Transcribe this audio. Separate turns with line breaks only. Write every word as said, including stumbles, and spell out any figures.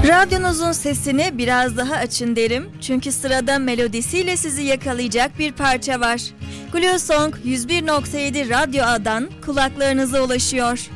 Radyonuzun sesini biraz daha açın derim. Çünkü sırada melodisiyle sizi yakalayacak bir parça var. Glue Song yüz bir nokta yedi Radyo A'dan kulaklarınıza ulaşıyor.